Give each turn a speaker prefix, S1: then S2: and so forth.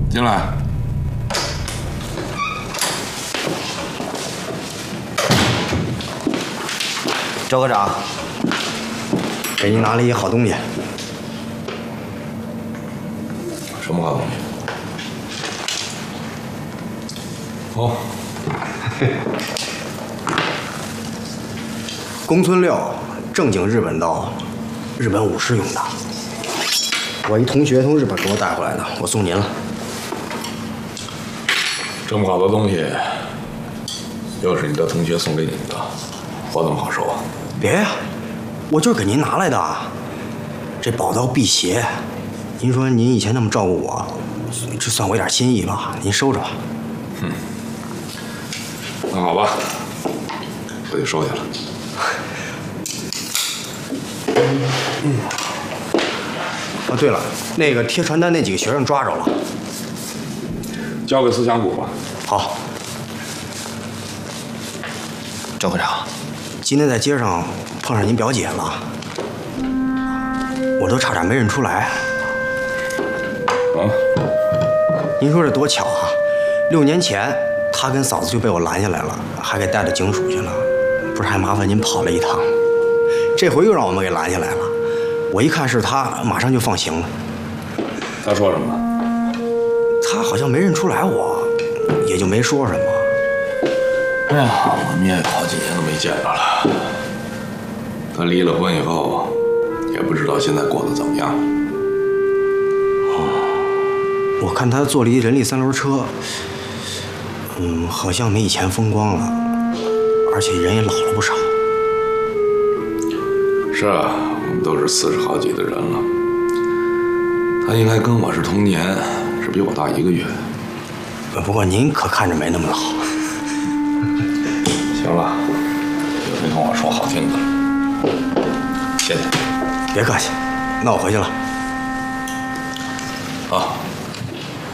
S1: 进来。
S2: 周科长，给您拿了一好东西。
S1: 什么好东西？哦，
S2: 公孙六，正经日本刀，日本武士用的。我一同学从日本给我带回来的，我送您了。
S1: 这么好的东西，又是你的同学送给你的，我怎么好收啊？
S2: 别呀，我就是给您拿来的。这宝刀辟邪，您说您以前那么照顾我，这算我一点心意吧，您收着吧。
S1: 那好吧，我就收下了。
S2: 哦，对了，那个贴传单那几个学生抓着了，
S1: 交给思想股吧。
S2: 好。周科长，今天在街上碰上您表姐了，我都差点没认出来。
S1: 啊？
S2: 您说这多巧啊！6年前，她跟嫂子就被我拦下来了，还给带到警署去了，不是还麻烦您跑了一趟。这回又让我们给拦下来了，我一看是她，马上就放行了。
S1: 他说什么？
S2: 她好像没认出来我，也就没说什么。
S1: 哎呀，我们也有好几年都没见着了。他离了婚以后，也不知道现在过得怎么样。
S2: 我看她坐了一人力3轮车，好像没以前风光了，而且人也老了不少。
S1: 是啊，我们都是40好几的人了。他应该跟我是同年，只比我大1个月。
S2: 不过您可看着没那么老。
S1: 行了，别跟我说好听的了，谢谢。
S2: 别客气，那我回去了。
S1: 好。